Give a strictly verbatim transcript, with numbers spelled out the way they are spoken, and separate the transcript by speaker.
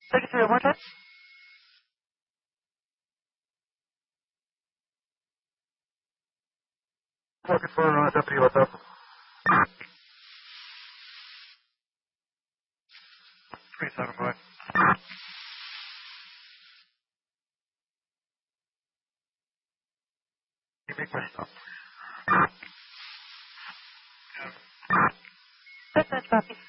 Speaker 1: Take it through one more time. Looking for uh, Deputy, what's up? twenty-seven, boy. You make my stuff. That's that copy.